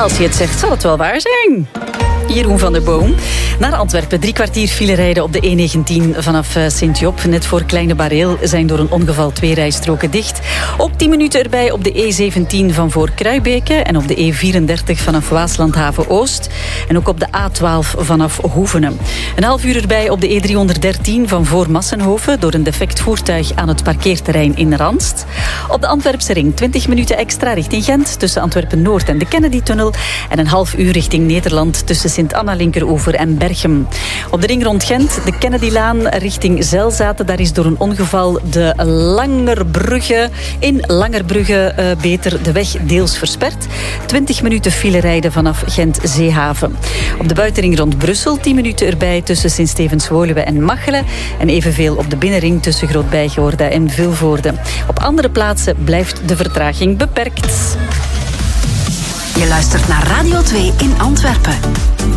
Als je het zegt, zal het wel waar zijn. Jeroen van der Boom. Naar Antwerpen, 3 kwartier file rijden op de E19 vanaf Sint-Job. Net voor Kleine Bareel zijn door een ongeval 2 rijstroken dicht. Ook 10 minuten erbij op de E17 van voor Kruibeke en op de E34 vanaf Waaslandhaven-Oost. En ook op de A12 vanaf Hoevenen. Een half uur erbij op de E313 van voor Massenhoven door een defect voertuig aan het parkeerterrein in Ranst. Op de Antwerpse ring 20 minuten extra richting Gent tussen Antwerpen-Noord en de Kennedy-tunnel. En een half uur richting Nederland tussen Sint-Anna-Linkeroever en Berchem. Op de ring rond Gent, de Kennedylaan richting Zelzaten. Daar is door een ongeval de Langerbrugge in Langerbrugge beter de weg deels versperd. 20 minuten file rijden vanaf Gent-Zeehaven. Op de buitenring rond Brussel 10 minuten erbij tussen Sint-Stevens-Woluwe en Machelen. En evenveel op de binnenring tussen Groot-Bijgehoorde en Vilvoorde. Op andere plaatsen blijft de vertraging beperkt. Je luistert naar Radio 2 in Antwerpen.